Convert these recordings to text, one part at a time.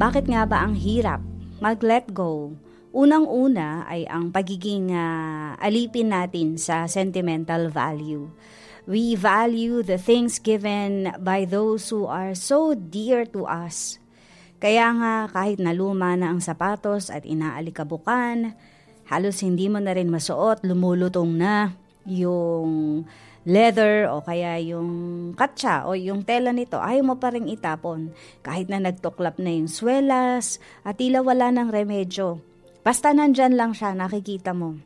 Bakit nga ba ang hirap mag-let go? Unang-una ay ang pagiging alipin natin sa sentimental value. We value the things given by those who are so dear to us. Kaya nga kahit naluma na ang sapatos at inaalikabukan, halos hindi mo na rin masuot, lumulutong na yung leather o kaya yung katsa o yung tela nito, ayaw mo pa rin itapon. Kahit na nagtuklap na yung swelas at tila wala ng remedyo. Basta nandyan lang siya, nakikita mo.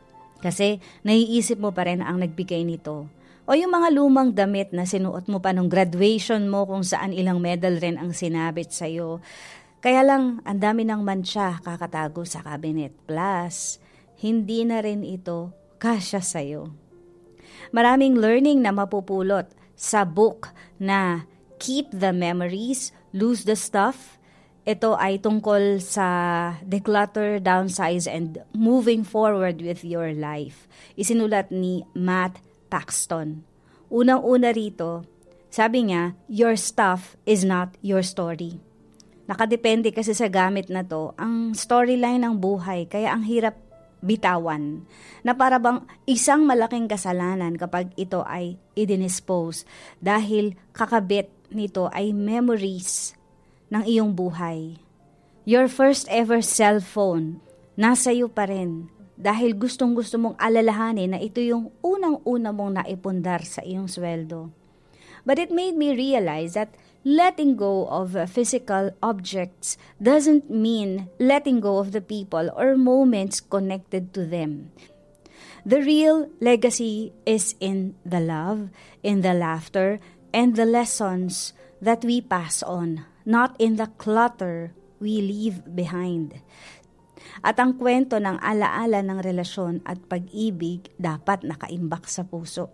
Kasi naiisip mo pa rin ang nagbigay nito. O yung mga lumang damit na sinuot mo pa nung graduation mo kung saan ilang medal rin ang sinabit sa'yo. Kaya lang, ang dami ng mantsa kakatago sa cabinet. Plus, hindi na rin ito kasya sa'yo. Maraming learning na mapupulot sa book na Keep the Memories, Lose the Stuff. Ito ay tungkol sa declutter, downsize, and moving forward with your life. Isinulat ni Matt Paxton. Unang-una rito, sabi niya, your stuff is not your story. Nakadepende kasi sa gamit na to ang storyline ng buhay, kaya ang hirap bitawan. Na para bang isang malaking kasalanan kapag ito ay i-dispose dahil kakabit nito ay memories ng iyong buhay. Your first ever cellphone, nasa iyo pa rin dahil gustong-gusto mong alalahanin na ito yung unang-una mong naipundar sa iyong sweldo. But it made me realize that letting go of physical objects doesn't mean letting go of the people or moments connected to them. The real legacy is in the love, in the laughter, and the lessons that we pass on, not in the clutter we leave behind. At ang kwento ng alaala ng relasyon at pag-ibig dapat nakaimbak sa puso.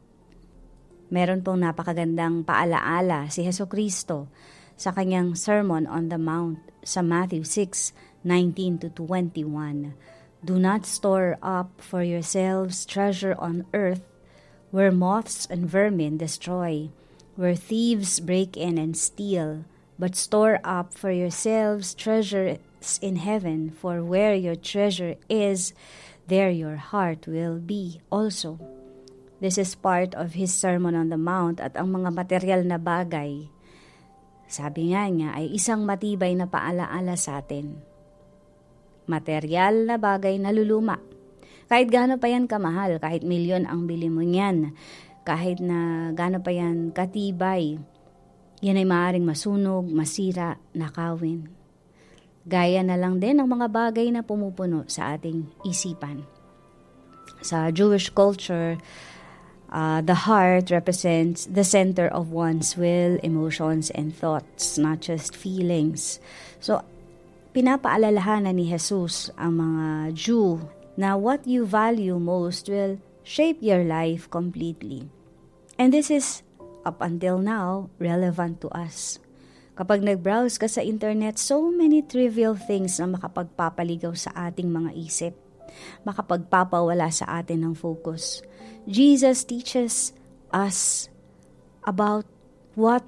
Meron pong napakagandang paalaala si Hesukristo sa kanyang Sermon on the Mount sa Matthew 6:19-21. Do not store up for yourselves treasure on earth where moths and vermin destroy, where thieves break in and steal, but store up for yourselves treasures in heaven, for where your treasure is, there your heart will be also. This is part of his Sermon on the Mount at ang mga material na bagay, sabi nga niya, ay isang matibay na paalaala sa atin. Material na bagay na luluma. Kahit gaano pa yan kamahal, kahit milyon ang bili mo niyan, kahit na gaano pa yan katibay, yan ay maaaring masunog, masira, nakawin. Gaya na lang din ang mga bagay na pumupuno sa ating isipan. Sa Jewish culture, the heart represents the center of one's will, emotions, and thoughts, not just feelings. So, pinapaalalahanan ni Jesus ang mga Jew na what you value most will shape your life completely. And this is, up until now, relevant to us. Kapag nag-browse ka sa internet, so many trivial things na makapagpapaligaw sa ating mga isip, makapagpapawala sa atin ng focus. Jesus teaches us about what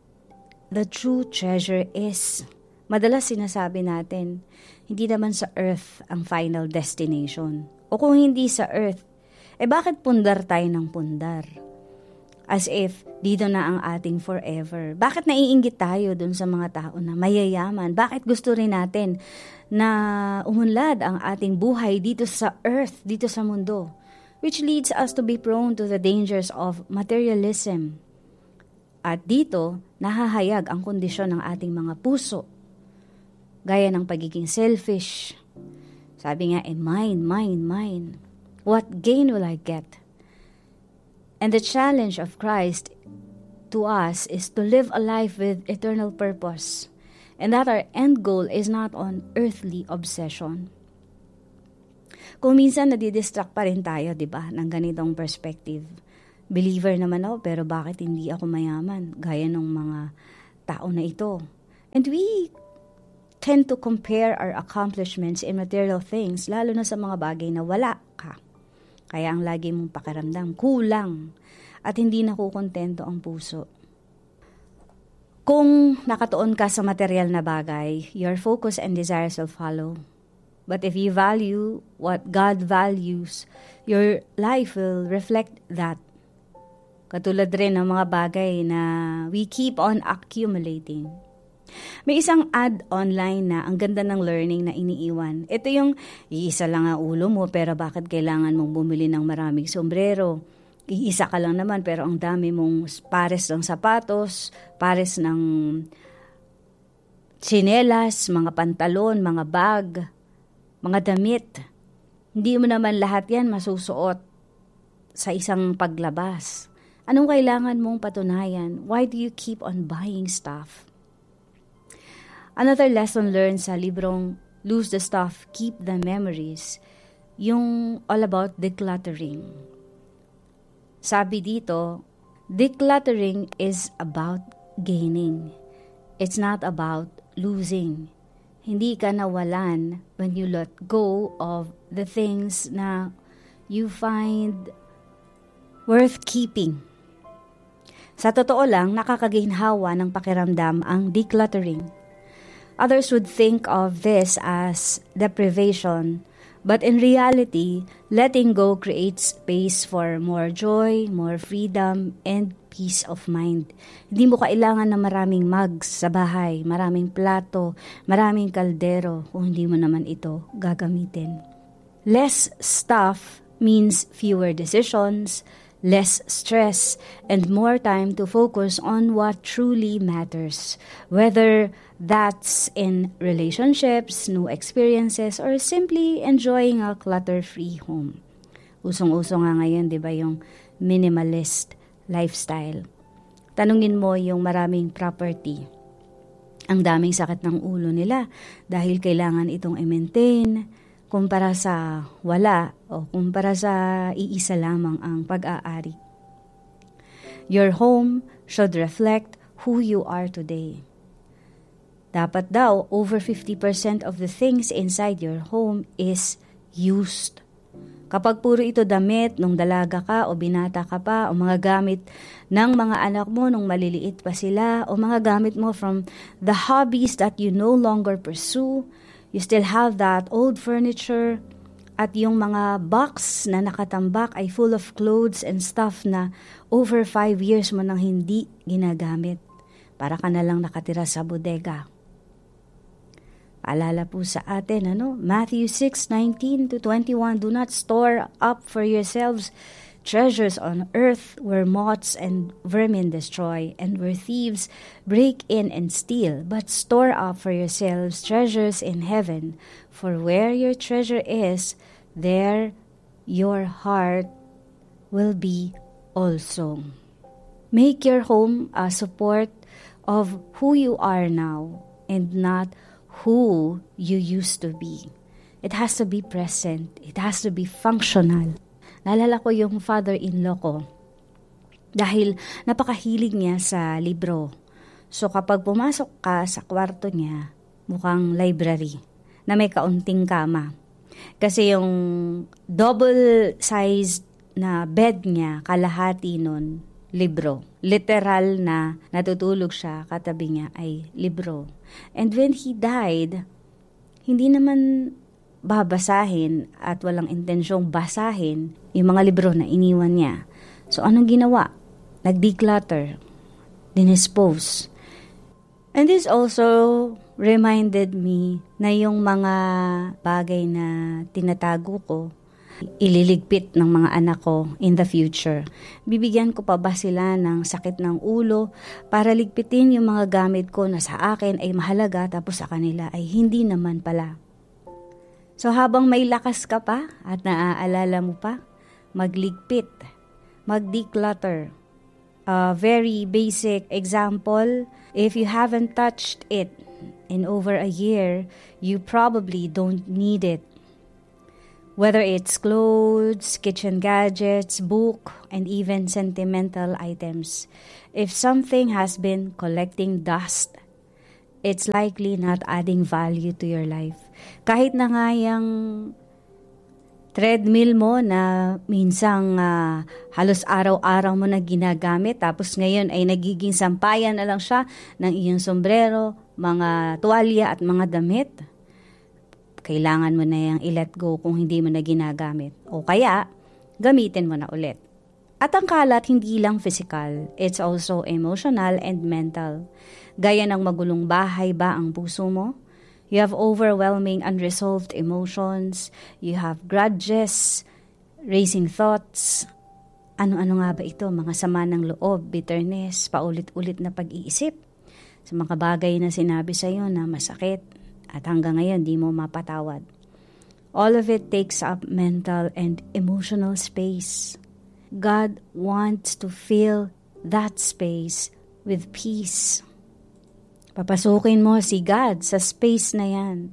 the true treasure is. Madalas sinasabi natin, hindi naman sa earth ang final destination. O kung hindi sa earth, bakit pundar tayo ng pundar? As if dito na ang ating forever. Bakit naiinggit tayo dun sa mga tao na mayayaman? Bakit gusto rin natin na umunlad ang ating buhay dito sa earth, dito sa mundo? Which leads us to be prone to the dangers of materialism. At dito, nahahayag ang kondisyon ng ating mga puso. Gaya ng pagiging selfish. Sabi nga, mine, mine, mine. What gain will I get? And the challenge of Christ to us is to live a life with eternal purpose. And that our end goal is not on earthly obsession. Kung minsan nadidistract pa rin tayo, di ba, ng ganitong perspective. Believer naman ako, pero bakit hindi ako mayaman? Gaya ng mga tao na ito. And we tend to compare our accomplishments in material things, lalo na sa mga bagay na wala ka. Kaya ang lagi mong pakiramdam, kulang, at hindi nakukontento ang puso. Kung nakatuon ka sa material na bagay, your focus and desires will follow. But if you value what God values, your life will reflect that. Katulad rin ng mga bagay na we keep on accumulating. May isang ad online na ang ganda ng learning na iniiwan. Ito yung iisa lang ang ulo mo pero bakit kailangan mong bumili ng maraming sombrero? Iisa ka lang naman pero ang dami mong pares ng sapatos, pares ng tsinelas, mga pantalon, mga bag, mga damit. Hindi mo naman lahat yan masusuot sa isang paglabas. Anong kailangan mong patunayan? Why do you keep on buying stuff? Another lesson learned sa librong Lose the Stuff, Keep the Memories, yung all about decluttering. Sabi dito, decluttering is about gaining. It's not about losing. Hindi ka nawalan when you let go of the things na you find worth keeping. Sa totoo lang, nakakaginhawa ng pakiramdam ang decluttering. Others would think of this as deprivation, but in reality, letting go creates space for more joy, more freedom, and peace of mind. Hindi mo kailangan ng maraming mugs sa bahay, maraming plato, maraming kaldero kung hindi mo naman ito gagamitin. Less stuff means fewer decisions, less stress, and more time to focus on what truly matters. Whether that's in relationships, new experiences, or simply enjoying a clutter-free home. Usong-uso nga ngayon, di ba, yung minimalist lifestyle. Tanungin mo yung maraming property. Ang daming sakit ng ulo nila dahil kailangan itong i-maintain, kumpara sa wala o kumpara sa iisa lamang ang pag-aari. Your home should reflect who you are today. Dapat daw, over 50% of the things inside your home is used. Kapag puro ito damit nung dalaga ka o binata ka pa o mga gamit ng mga anak mo nung maliliit pa sila o mga gamit mo from the hobbies that you no longer pursue, you still have that old furniture at yung mga box na nakatambak ay full of clothes and stuff na over 5 years mo nang hindi ginagamit. Para ka na lang nakatira sa bodega. Paalala po sa atin, Matthew 6:19-21, do not store up for yourselves treasures on earth where moths and vermin destroy and where thieves break in and steal, but store up for yourselves treasures in heaven, for where your treasure is, there your heart will be also. Make your home a support of who you are now and not who you used to be. It has to be present. It has to be functional. Naalala ko yung father-in-law ko dahil napakahilig niya sa libro. So kapag pumasok ka sa kwarto niya, mukhang library na may kaunting kama. Kasi yung double-sized na bed niya, kalahati nun, libro. Literal na natutulog siya, katabi niya ay libro. And when he died, hindi naman babasahin at walang intensyong basahin yung mga libro na iniwan niya. So anong ginawa? Nag-declutter, dinispose. And this also reminded me na yung mga bagay na tinatago ko, ililigpit ng mga anak ko in the future. Bibigyan ko pa ba sila ng sakit ng ulo para ligpitin yung mga gamit ko na sa akin ay mahalaga tapos sa kanila ay hindi naman pala. So habang may lakas ka pa at naaalala mo pa, magligpit, mag-declutter. A very basic example, if you haven't touched it in over a year, you probably don't need it. Whether it's clothes, kitchen gadgets, book, and even sentimental items. If something has been collecting dust, it's likely not adding value to your life. Kahit na nga yung treadmill mo na minsang halos araw-araw mo na ginagamit, tapos ngayon ay nagiging sampayan na lang siya ng iyong sombrero, mga tuwalya at mga damit. Kailangan mo na yung i-let go kung hindi mo na ginagamit. O kaya, gamitin mo na ulit. At ang kalat hindi lang physical, it's also emotional and mental. Gaya ng magulong bahay ba ang puso mo? You have overwhelming unresolved emotions. You have grudges, racing thoughts. Ano-ano nga ba ito? Mga sama ng loob, bitterness, paulit-ulit na pag-iisip sa mga bagay na sinabi sa iyo na masakit at hanggang ngayon di mo mapatawad. All of it takes up mental and emotional space. God wants to fill that space with peace. Papasukin mo si God sa space na yan.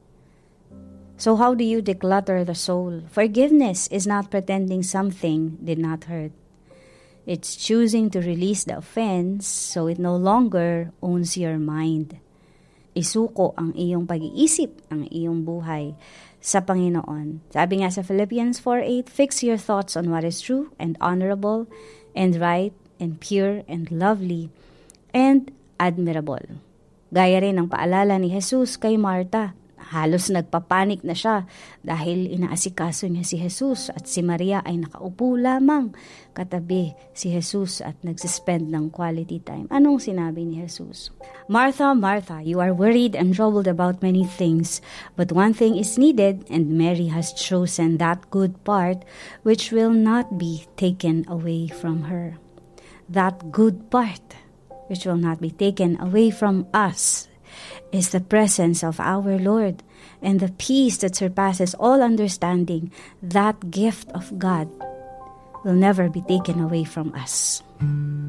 So how do you declutter the soul? Forgiveness is not pretending something did not hurt. It's choosing to release the offense so it no longer owns your mind. Isuko ang iyong pag-iisip, ang iyong buhay sa Panginoon. Sabi nga sa Philippians 4:8, fix your thoughts on what is true and honorable and right and pure and lovely and admirable. Gaya rin ang paalala ni Jesus kay Martha. Halos nagpapanik na siya dahil inaasikaso niya si Jesus at si Maria ay nakaupo lamang katabi si Jesus at nagsispend ng quality time. Anong sinabi ni Jesus? Martha, Martha, you are worried and troubled about many things, but one thing is needed, and Mary has chosen that good part which will not be taken away from her. That good part which will not be taken away from us is the presence of our Lord and the peace that surpasses all understanding. That gift of God will never be taken away from us.